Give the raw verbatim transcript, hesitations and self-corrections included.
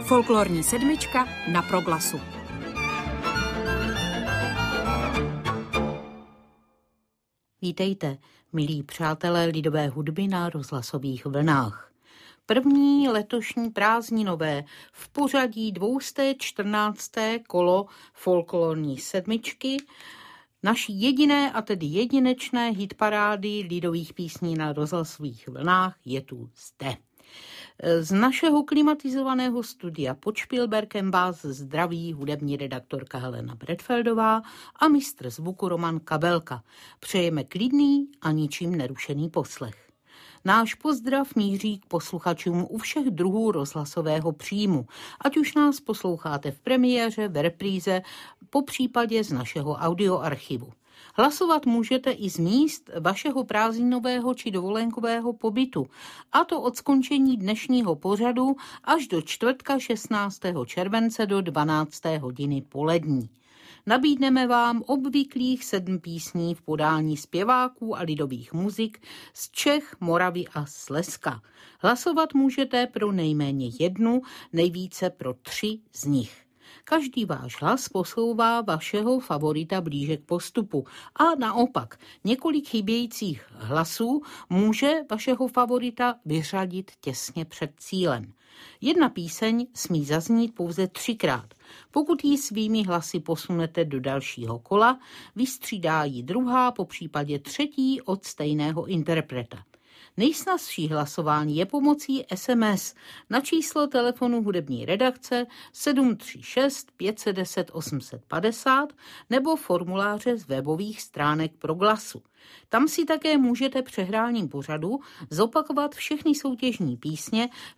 Folklorní sedmička na Proglasu. Vítejte, milí přátelé lidové hudby na rozhlasových vlnách. První letošní prázdninové v pořadí dvě stě čtrnácté kolo folklorní sedmičky, naší jediné a tedy jedinečné hitparády lidových písní na rozhlasových vlnách je tu zde. Z našeho klimatizovaného studia pod Špilberkem vás zdraví hudební redaktorka Helena Bredfeldová a mistr zvuku Roman Kabelka. Přejeme klidný a ničím nerušený poslech. Náš pozdrav míří k posluchačům u všech druhů rozhlasového příjmu, ať už nás posloucháte v premiéře, v repríze, po případě z našeho audioarchivu. Hlasovat můžete i z míst vašeho prázdninového či dovolenkového pobytu, a to od skončení dnešního pořadu až do čtvrtka šestnáctého července do dvanácté hodiny polední. Nabídneme vám obvyklých sedm písní v podání zpěváků a lidových muzik z Čech, Moravy a Slezska. Hlasovat můžete pro nejméně jednu, nejvíce pro tři z nich. Každý váš hlas posouvá vašeho favorita blíže k postupu a naopak několik chybějících hlasů může vašeho favorita vyřadit těsně před cílem. Jedna píseň smí zaznít pouze třikrát. Pokud ji svými hlasy posunete do dalšího kola, vystřídá ji druhá, po případě třetí od stejného interpreta. Nejsnazší hlasování je pomocí es em es na číslo telefonu hudební redakce sedm tři šest pět jedna nula osm pět nula nebo formuláře z webových stránek Proglasu. Tam si také můžete přehráním pořadu zopakovat všechny soutěžní písně